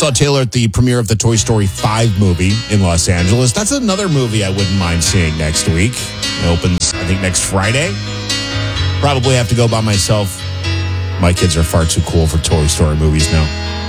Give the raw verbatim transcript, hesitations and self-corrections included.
Saw Taylor at the premiere of the Toy Story five movie in Los Angeles. That's another movie I wouldn't mind seeing next week. It opens, I think, next Friday. Probably have to go by myself. My kids are far too cool for Toy Story movies now.